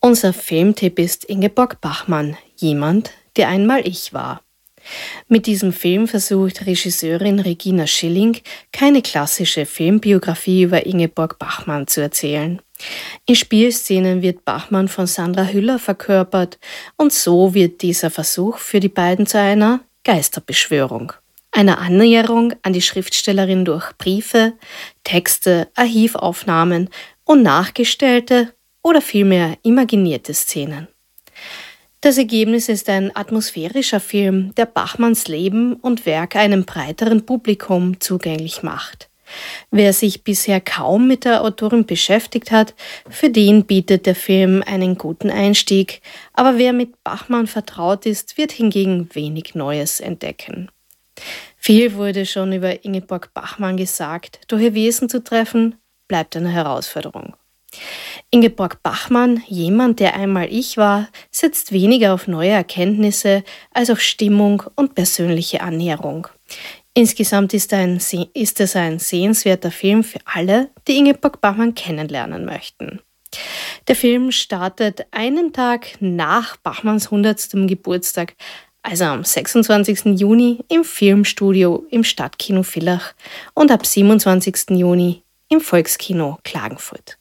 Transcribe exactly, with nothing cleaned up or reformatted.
Unser Filmtipp ist Ingeborg Bachmann, jemand, der einmal ich war. Mit diesem Film versucht Regisseurin Regina Schilling, keine klassische Filmbiografie über Ingeborg Bachmann zu erzählen. In Spielszenen wird Bachmann von Sandra Hüller verkörpert und so wird dieser Versuch für die beiden zu einer Geisterbeschwörung. Einer Annäherung an die Schriftstellerin durch Briefe, Texte, Archivaufnahmen und nachgestellte oder vielmehr imaginierte Szenen. Das Ergebnis ist ein atmosphärischer Film, der Bachmanns Leben und Werk einem breiteren Publikum zugänglich macht. Wer sich bisher kaum mit der Autorin beschäftigt hat, für den bietet der Film einen guten Einstieg, aber wer mit Bachmann vertraut ist, wird hingegen wenig Neues entdecken. Viel wurde schon über Ingeborg Bachmann gesagt, doch ihr Wesen zu treffen, bleibt eine Herausforderung. Ingeborg Bachmann, jemand, der einmal ich war, setzt weniger auf neue Erkenntnisse als auf Stimmung und persönliche Annäherung. Insgesamt ist, ein, ist es ein sehenswerter Film für alle, die Ingeborg Bachmann kennenlernen möchten. Der Film startet einen Tag nach Bachmanns hundertstem Geburtstag, also am sechsundzwanzigsten Juni im Filmstudio im Stadtkino Villach und ab siebenundzwanzigsten Juni im Volkskino Klagenfurt.